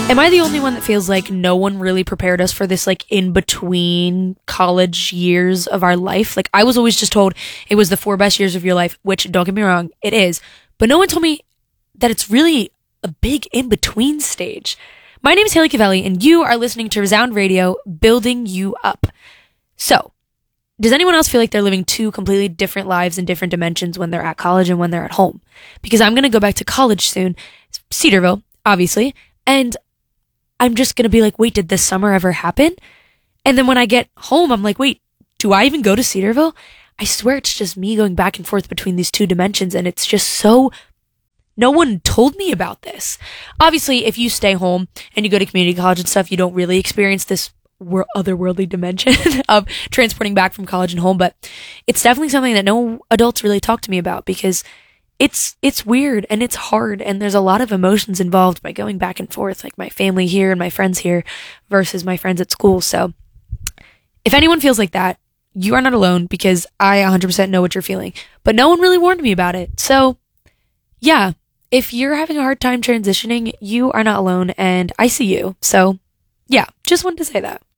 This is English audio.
Am I the only one that feels like no one really prepared us for this, like, in between college years of our life? Like, I was always just told it was the 4 best years of your life, which, don't get me wrong, it is. But no one told me that it's really a big in between stage. My name is Haley Cavelli, and you are listening to Resound Radio, building you up. So, does anyone else feel like they're living 2 completely different lives in different dimensions when they're at college and when they're at home? Because I'm going to go back to college soon, Cedarville, obviously, and I'm just going to be like, wait, did this summer ever happen? And then when I get home, I'm like, wait, do I even go to Cedarville? I swear it's just me going back and forth between these 2 dimensions, and it's just so... No one told me about this. Obviously, if you stay home and you go to community college and stuff, you don't really experience this otherworldly dimension of transporting back from college and home, but it's definitely something that no adults really talk to me about because it's weird and it's hard and there's a lot of emotions involved by going back and forth, like my family here and my friends here versus my friends at school. So if anyone feels like that, you are not alone because I 100% know what you're feeling, but no one really warned me about it. So yeah, if you're having a hard time transitioning, you are not alone and I see you. So yeah, just wanted to say that.